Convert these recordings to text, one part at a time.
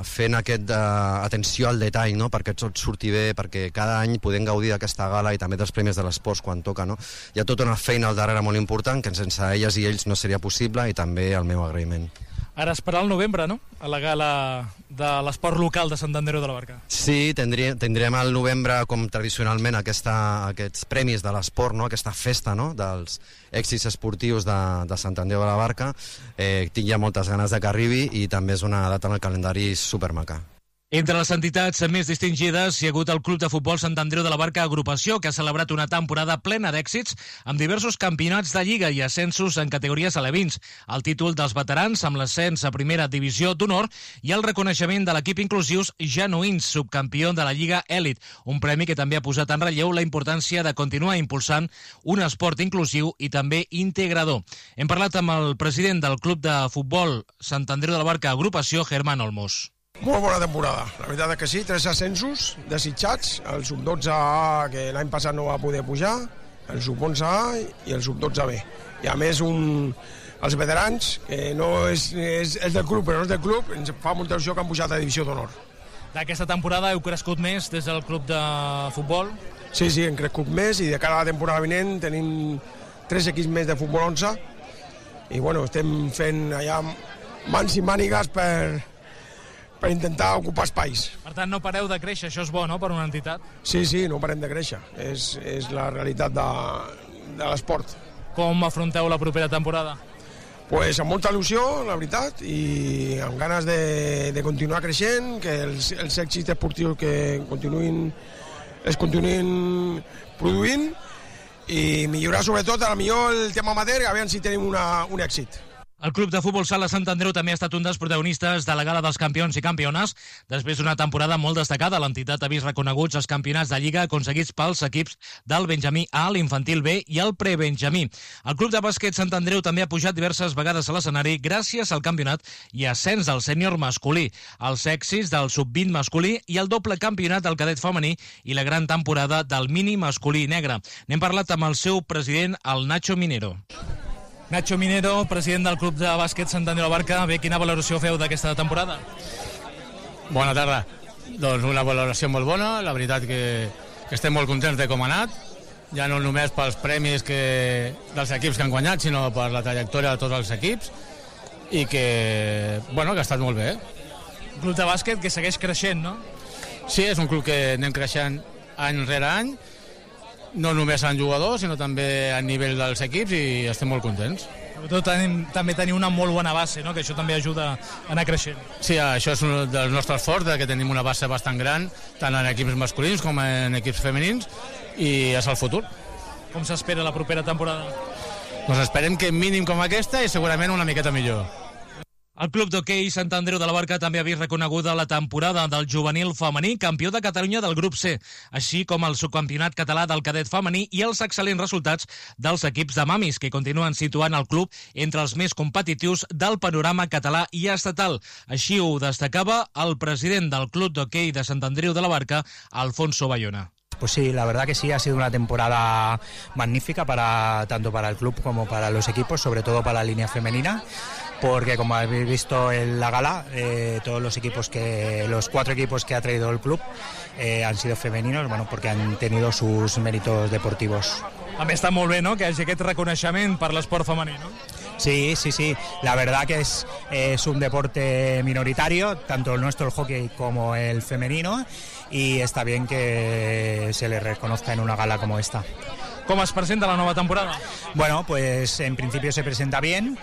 fent atenció al detall, no? Perquè tot surti bé, perquè cada any podem gaudir d'aquesta gala i també dels Premis de l'Esports quan toca, no? Hi ha tota una feina al darrere molt important que sense elles i ells no seria possible, i també el meu agraïment. Ara esperar el novembre, no?, a la gala de l'esport local de Sant Andreu de la Barca. Sí, tindrem al novembre, com tradicionalment, aquests premis de l'esport, no? Aquesta festa, no?, dels èxits esportius de Sant Andreu de la Barca. Tinc ja moltes ganes que arribi, i també és una data en el calendari supermaca. Entre les entitats més distingides hi ha hagut el Club de Futbol Sant Andreu de la Barca Agrupació, que ha celebrat una temporada plena d'èxits amb diversos campionats de Lliga i ascensos en categories alevins, el títol dels veterans amb l'ascens a primera divisió d'honor i el reconeixement de l'equip inclusius genuïns, subcampió de la Lliga Èlit, un premi que també ha posat en relleu la importància de continuar impulsant un esport inclusiu i també integrador. Hem parlat amb el president del Club de Futbol Sant Andreu de la Barca Agrupació, Germán Olmos. Molt bona temporada, la veritat és que sí, 3 ascensos desitjats, el sub-12A que l'any passat no va poder pujar, el sub-11A i el sub-12B. I a més els veterans, que no és del club però no és del club, ens fa molta il·lusió que han pujat a divisió d'honor. D'aquesta temporada heu crescut més des del club de futbol? Sí, hem crescut més, i de cara a la temporada vinent tenim 3 equips més de futbol 11 i bueno, estem fent allà mans i mànigues per intentar ocupar espais. Per tant, no pareu de créixer, això és bo, no?, per una entitat? Sí, no parem de créixer, és la realitat de l'esport. Com afronteu la propera temporada? Pues amb molta il·lusió, la veritat, i amb ganes de continuar creixent, que els èxits esportius que es continuïn produint, i millorar sobretot millor el tema amateur, a veure si tenim un èxit. El Club de Futbol Sala Sant Andreu també ha estat un dels protagonistes de la Gala dels Campions i Campiones. Després d'una temporada molt destacada, l'entitat ha vist reconeguts els campionats de Lliga aconseguits pels equips del Benjamí A, l'Infantil B i el Prebenjamí. El Club de Bàsquet Sant Andreu també ha pujat diverses vegades a l'escenari gràcies al campionat i ascens del sènior masculí, els èxits del sub-20 masculí i el doble campionat del cadet femení i la gran temporada del mini masculí negre. N'hem parlat amb el seu president, el Nacho Minero. Nacho Minero, president del Club de Bàsquet Sant Andreu de la Barca. Bé, quina valoració feu d'aquesta temporada? Bona tarda. Doncs una valoració molt bona, la veritat que estem molt contents de com ha anat, ja no només pels premis dels equips que han guanyat, sinó per la trajectòria de tots els equips, i que ha estat molt bé. Un club de bàsquet que segueix creixent, no? Sí, és un club que anem creixent any rere any, no només en jugadors, sinó també a nivell dels equips, i estem molt contents. Sobretot també tenir una molt bona base, no?, que això també ajuda a anar creixent. Sí, això és un dels nostres forts, que tenim una base bastant gran, tant en equips masculins com en equips femenins, i és el futur. Com s'espera la propera temporada? Doncs esperem que mínim com aquesta i segurament una miqueta millor. El Club d'Hoquei Sant Andreu de la Barca també ha vist reconeguda la temporada del juvenil femení, campió de Catalunya del grup C, així com el subcampionat català del cadet femení i els excel·lents resultats dels equips de mamis, que continuen situant el club entre els més competitius del panorama català i estatal. Així ho destacava el president del Club d'Hoquei de Sant Andreu de la Barca, Alfonso Bayona. Pues sí, la verdad que sí, ha sido una temporada magnífica tanto para el club como para los equipos, sobre todo para la línea femenina, porque como habéis visto en la gala, todos los 4 equipos que ha traído el club han sido femeninos, porque han tenido sus méritos deportivos. A més, està molt bé, no?, que hi hagi aquest reconeixement per l'esport femení, no? Sí, la verdad que es un deporte minoritario, tanto el nuestro, el hockey, como el femenino, y está bien que se le reconozca en una gala como esta. ¿Cómo es presenta la nueva temporada? Bueno, pues en principio se presenta bien,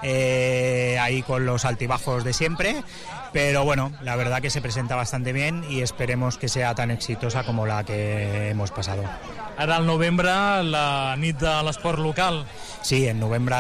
ahí con los altibajos de siempre, pero bueno, la verdad que se presenta bastante bien y esperemos que sea tan exitosa como la que hemos pasado. Ara al novembre, la nit de l'esport local. Sí, en noviembre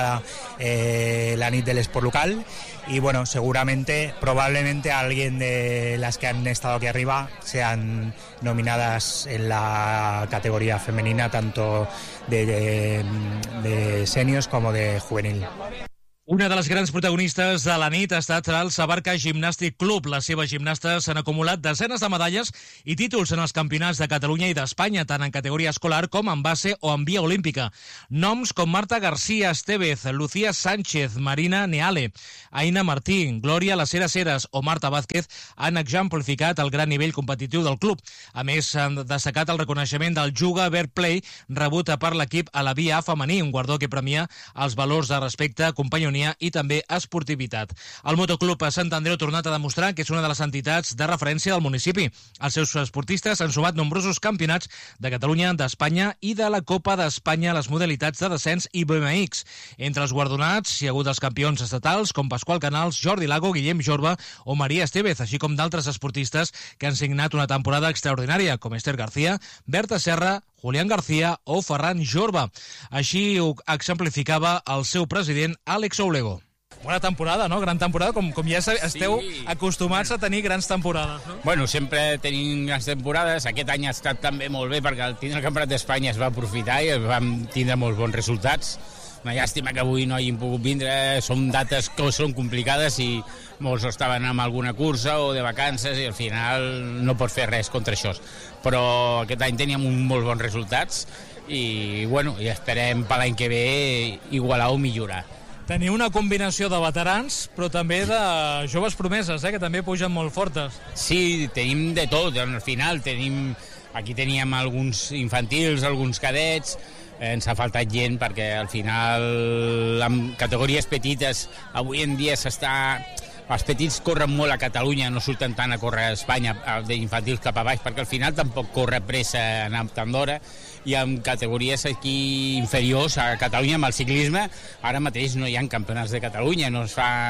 la nit del esport local, y bueno, probablemente alguien de las que han estado aquí arriba sean nominadas en la categoría femenina, tanto de seniors como de juvenil. Una de les grans protagonistes de la nit ha estat el Sabarca Gimnàstic Club. Les seves gimnastes han acumulat desenes de medalles i títols en els campionats de Catalunya i d'Espanya, tant en categoria escolar com en base o en via olímpica. Noms com Marta García Estevez, Lucía Sánchez, Marina Neale, Aina Martí, Glòria Las Heras o Marta Vázquez han exemplificat el gran nivell competitiu del club. A més, han destacat el reconeixement del Juga Fair Play rebut per l'equip a la via femení, un guardó que premia els valors de respecte, companyonia i també esportivitat. El Motoclub Sant Andreu ha tornat a demostrar que és una de les entitats de referència del municipi. Els seus esportistes han sumat nombrosos campionats de Catalunya, d'Espanya i de la Copa d'Espanya a les modalitats de descens i BMX. Entre els guardonats hi ha hagut els campions estatals com Pasqual Canals, Jordi Lago, Guillem Jorba o Maria Estevez, així com d'altres esportistes que han signat una temporada extraordinària, com Esther García, Berta Serra, Julián García o Ferran Jorba. Així ho exemplificava el seu president, Àlex Oulego. Bona temporada, no? Gran temporada, com ja esteu acostumats a tenir grans temporades, no? Bueno, sempre tenim grans temporades. Aquest any ha estat també molt bé perquè al tindre el Campionat d'Espanya es va aprofitar i vam tindre molts bons resultats. Una llàstima que avui no hagin pogut vindre, són dates que són complicades i molts estaven amb alguna cursa o de vacances i al final no pots fer res contra això. Però aquest any teníem molt bons resultats i, bueno, i esperem per l'any que ve igualar o millorar. Teniu una combinació de veterans, però també de joves promeses, que també pugen molt fortes. Sí, tenim de tot. Al final aquí teníem alguns infantils, alguns cadets. Ens ha faltat gent perquè al final en categories petites avui en dia els petits corren molt a Catalunya, no surten tant a córrer a Espanya d'infantils cap a baix perquè al final tampoc corre pressa anar tant d'hora i en categories aquí inferiors a Catalunya amb el ciclisme ara mateix no hi ha campionats de Catalunya, no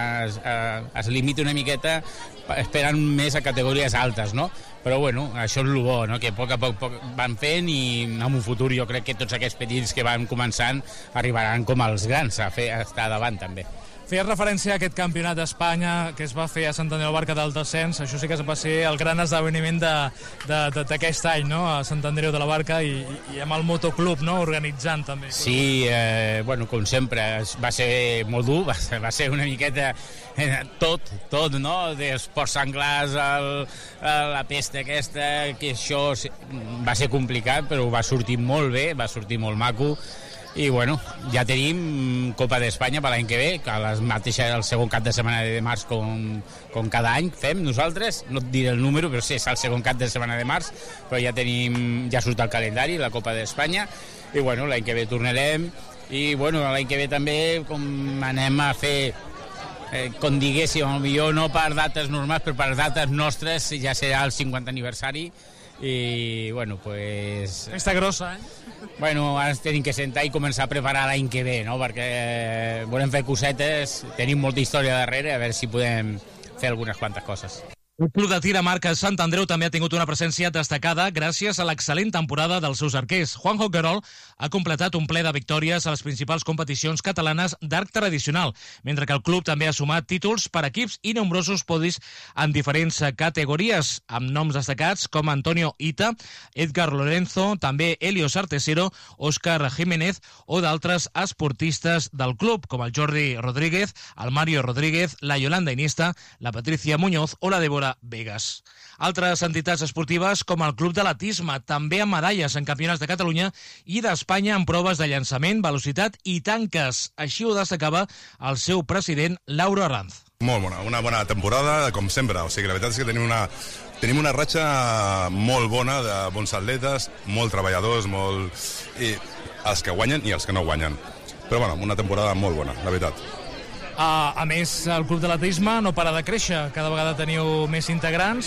es limita una miqueta esperant més a categories altes, no? Però bueno, això és el bo, no? Que a poc van fent i en un futur jo crec que tots aquests petits que van començant arribaran com els grans a estar davant també. Feies referència a aquest campionat d'Espanya que es va fer a Sant Andreu de la Barca del descens, això sí que va ser el gran esdeveniment d'aquest any, no? A Sant Andreu de la Barca i amb el Motoclub, no? Organitzant també. Sí, bueno, com sempre, va ser molt dur, va ser una miqueta tot, no? D'esports senglars, la pesta aquesta, que això va ser complicat, però va sortir molt bé, va sortir molt maco. I bueno, ja tenim Copa d'Espanya per l'any que ve, que el segon cap de setmana de març com cada any fem nosaltres, no et diré el número, però sí, és el segon cap de setmana de març, però ja surt el calendari, la Copa d'Espanya, i bueno, l'any que ve tornarem, i bueno, l'any que ve també com anem a fer, com diguéssim, potser no per dates normals, però per dates nostres, ja serà el 50 aniversari, i bueno, pues... Festa grossa, Bueno, ara tenim que sentar i començar a preparar l'any que ve, no? Perquè volem fer cosetes, tenim molta història darrere, a veure si podem fer algunes quantes coses. El Club de Tir a Marca Sant Andreu també ha tingut una presència destacada gràcies a l'excel·lent temporada dels seus arquers. Juanjo Querol ha completat un ple de victòries a les principals competicions catalanes d'arc tradicional, mentre que el club també ha sumat títols per equips i nombrosos podis en diferents categories, amb noms destacats com Antonio Ita, Edgar Lorenzo, també Helios Artesero, Òscar Jiménez o d'altres esportistes del club, com el Jordi Rodríguez, el Mario Rodríguez, la Yolanda Iniesta, la Patricia Muñoz o la Débora Vegas. Altres entitats esportives, com el Club de l'Atisme, també amb medalles en campionats de Catalunya i d'Espanya en proves de llançament, velocitat i tanques. Així ho destacava el seu president, Lauro Arranz. Molt bona, una bona temporada, com sempre. O sigui, la veritat és que tenim una ratxa molt bona de bons atletes, molt treballadors, i els que guanyen i els que no guanyen. Però bueno, una temporada molt bona, la veritat. A més, el Club de l'Atletisme no para de créixer. Cada vegada teniu més integrants.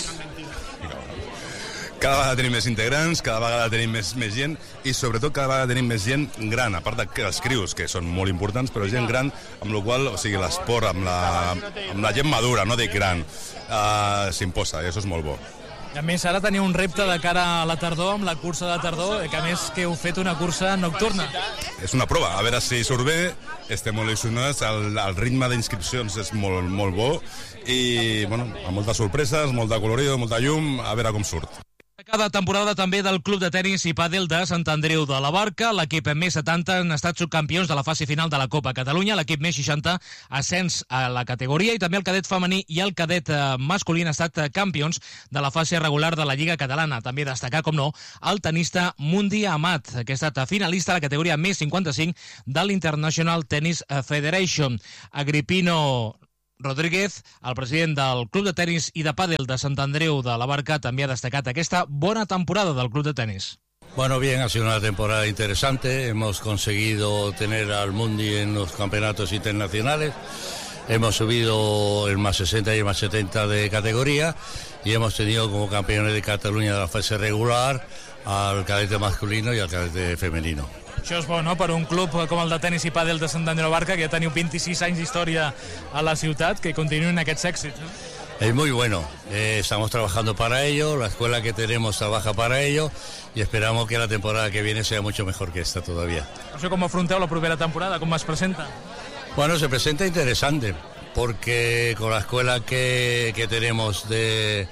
Cada vegada tenim més integrants, cada vegada tenim més gent i sobretot cada vegada tenim més gent gran, a part dels crius, que són molt importants, però gent gran, amb la qual cosa, o sigui, l'esport, amb la gent madura, no dic gran, s'imposa, i això és molt bo. A més, ara teniu un repte de cara a la tardor, amb la cursa de tardor, que a més que heu fet una cursa nocturna. És una prova, a veure si surt bé, estem molt il·lusionats, el ritme d'inscripcions és molt bo i, bueno, amb moltes sorpreses, molta colorido, molta llum, a veure com surt. Cada temporada també del Club de Tenis i Pàdel de Sant Andreu de la Barca. L'equip més 70 han estat subcampions de la fase final de la Copa Catalunya. L'equip més 60 ascens a la categoria i també el cadet femení i el cadet masculí han estat campions de la fase regular de la Lliga Catalana. També destacar, com no, el tenista Mundi Amat, que ha estat finalista a la categoria més 55 de l'International Tennis Federation. Agripino Rodríguez, el president del Club de Tenis i de Pàdel de Sant Andreu de la Barca, també ha destacat aquesta bona temporada del Club de Tenis. Bueno, bien, ha sido una temporada interesante. Hemos conseguido tener al Mundi en los campeonatos internacionales. Hemos subido el más 60 y el más 70 de categoría y hemos tenido como campeones de Cataluña de la fase regular al cadete masculino y al cadete femenino. Això és bo, no?, per un club com el de tenis i pàdel de Sant Andreu de la Barca, que ja teniu 26 anys d'història a la ciutat, que continuïn aquests èxits. Es muy bueno, estamos trabajando para ello, la escuela que tenemos trabaja para ello y esperamos que la temporada que viene sea mucho mejor que esta todavía. Això com afronteu la propera temporada, com es presenta? Bueno, se presenta interesante, porque con la escuela que tenemos de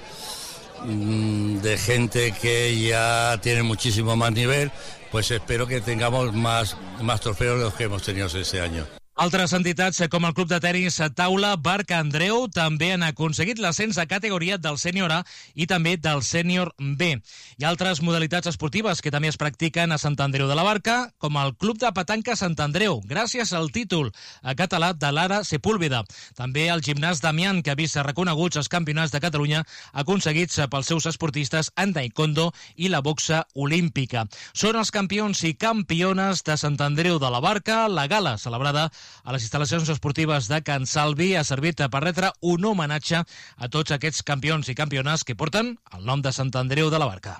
gente que ya tiene muchísimo más nivel, pues espero que tengamos más trofeos de los que hemos tenido este año. Altres entitats com el Club de Tenis Taula Barca Andreu també han aconseguit l'ascens a categoria del sènior A i també del sènior B. Hi ha altres modalitats esportives que també es practiquen a Sant Andreu de la Barca, com el Club de Petanca Sant Andreu, gràcies al títol català de Lara Sepúlveda. També el gimnàs Damián, que ha vist reconeguts els campionats de Catalunya aconseguits pels seus esportistes en taekwondo i la boxa olímpica. Són els campions i campiones de Sant Andreu de la Barca. La gala celebrada a les instal·lacions esportives de Can Salvi ha servit per retre un homenatge a tots aquests campions i campiones que porten el nom de Sant Andreu de la Barca.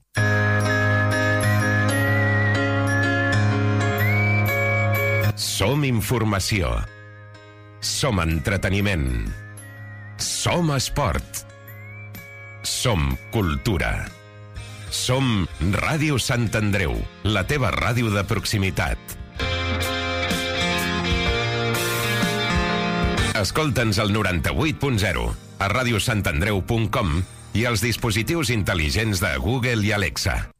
Som informació. Som entreteniment. Som esport. Som cultura. Som Ràdio Sant Andreu, la teva ràdio de proximitat. Escolta'ns al 98.0, a radiosantandreu.com i als dispositius intel·ligents de Google i Alexa.